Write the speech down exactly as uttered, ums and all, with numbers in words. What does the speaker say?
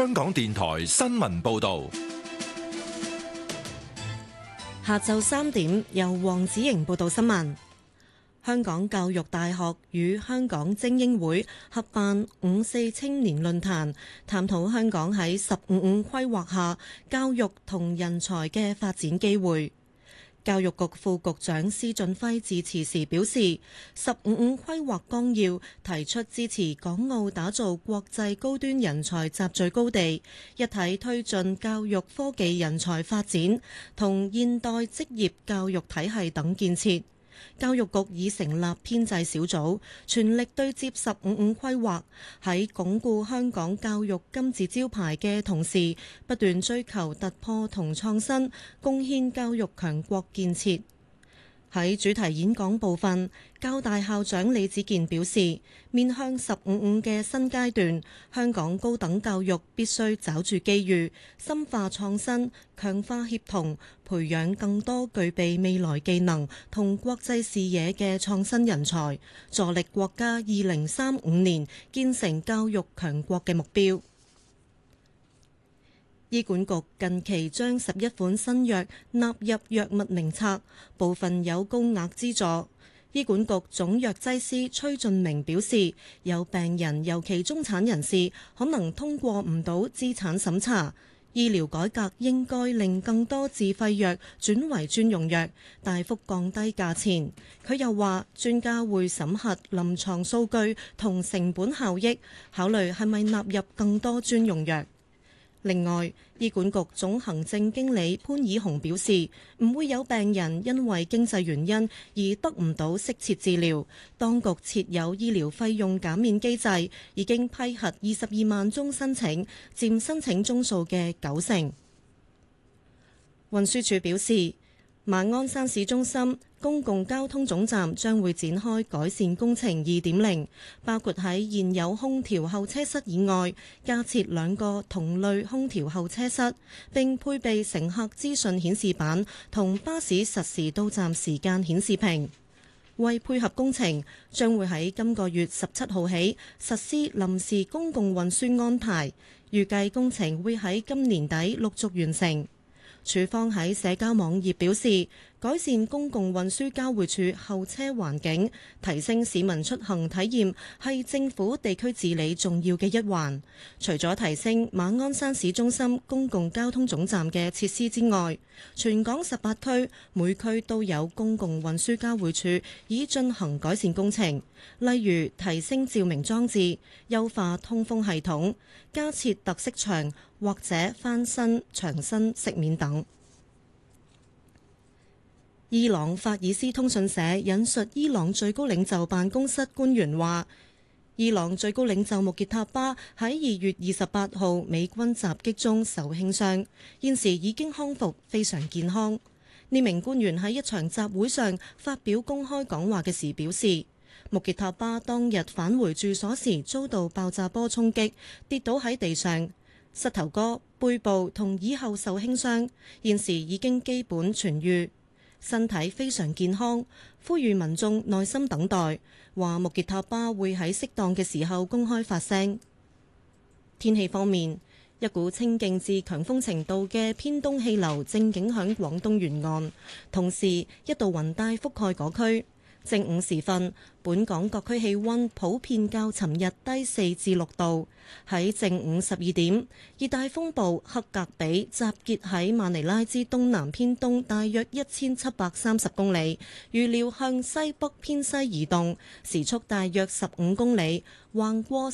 香港電台新聞報道。 下晝三點，由黃子瑩報道新聞。香港教育大學與香港精英會合辦五四青年論壇，探討香港喺十五五規劃下教育同人才嘅發展機會。教育局副局長施俊輝致辭時表示，十五五規劃綱要提出支持港澳打造國際高端人才集聚高地，一體推進教育科技人才發展同現代職業教育體系等建設。教育局已成立編制小組，全力對接十五五規劃，喺鞏固香港教育金字招牌嘅同時，不斷追求突破同創新，貢獻教育強國建設。喺主題演講部分，教大校長李子健表示，面向十五五嘅新階段，香港高等教育必須抓住機遇，深化創新，強化協同，培養更多具備未來技能同國際視野嘅創新人才，助力國家二零三五年建成教育強國嘅目標。醫管局近期將十一款新藥納入藥物名冊，部分有高額資助。醫管局總藥劑師崔俊明表示，有病人尤其中產人士可能通過唔到資產審查，醫療改革應該令更多自費藥轉為專用藥，大幅降低價錢。佢又話，專家會審核臨床數據同成本效益，考慮係咪納入更多專用藥。另外，醫管局總行政經理潘以雄表示，唔會有病人因為經濟原因而得唔到適切治療。當局設有醫療費用減免機制，已經批核二十二萬宗申請，佔申請宗數嘅九成。運輸署表示，馬鞍山市中心公共交通總站將會展開改善工程二點零，包括喺現有空調候車室以外加設兩個同類空調候車室，並配備乘客資訊顯示板同巴士實時到站時間顯示屏。為配合工程，將會喺今個月十七號起實施臨時公共運輸安排，預計工程會喺今年底陸續完成。署方喺社交網頁表示，改善公共運輸交匯處候車環境，提升市民出行體驗，係政府地區治理重要嘅一環。除咗提升馬鞍山市中心公共交通總站嘅設施之外，全港十八區每區都有公共運輸交匯處已進行改善工程，例如提升照明裝置、優化通風系統、加設特色牆或者翻新牆身飾面等。伊朗法爾斯通訊社引述伊朗最高領袖辦公室官員話，伊朗最高領袖穆傑塔巴喺二月二十八號美軍襲擊中受輕傷，現時已經康復，非常健康。呢名官員喺一場集會上發表公開講話嘅時表示，穆傑塔巴當日返回住所時遭到爆炸波衝擊，跌倒喺地上，膝頭哥、背部同耳後受輕傷，現時已經基本痊愈，身體非常健康，呼籲民眾耐心等待，話穆傑塔巴會喺適當嘅時候公開發聲。天氣方面，一股清勁至強風程度嘅偏東氣流正影響廣東沿岸，同時一道雲帶覆蓋嗰區。正午時分，本港各區氣溫普遍較尋日低四至六度。喺正午十二點，熱帶風暴克格比集結喺馬尼拉之東南偏東大約一千七百三十公里，預料向西北偏西移動，時速大約十五公里，橫過